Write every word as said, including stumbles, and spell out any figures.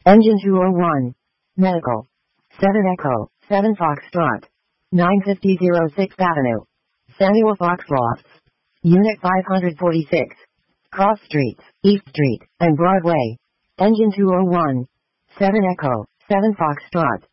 Engine two oh one. Medical. seven Echo, seven Foxtrot. nine fifty oh sixth Avenue. Samuel Fox Lofts. Unit five forty-six. Cross Streets, East Street, and Broadway. Engine two oh one. seven Echo, seven Foxtrot.